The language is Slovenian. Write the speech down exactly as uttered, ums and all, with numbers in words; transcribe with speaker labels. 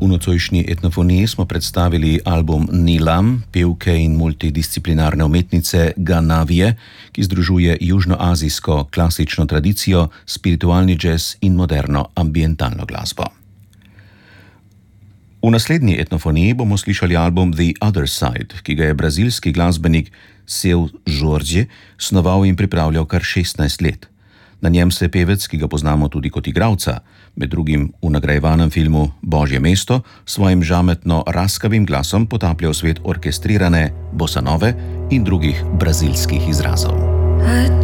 Speaker 1: nocojšnji etnofoniji smo predstavili album Nilam, pevke in multidisciplinarne umetnice Ganavije, ki združuje južnoazijsko klasično tradicijo, spiritualni džez in moderno ambientalno glasbo. V naslednji etnofoniji bomo slišali album The Other Side, ki ga je brazilski glasbenik Seu Jorge snoval in pripravljal kar šestnajst let. Na njem se pevec, ki ga poznamo tudi kot igralca, med drugim v nagrajevanem filmu Božje mesto, svojim žametno raskavim glasom potaplja v svet orkestrirane bosanove in drugih brazilskih izrazov.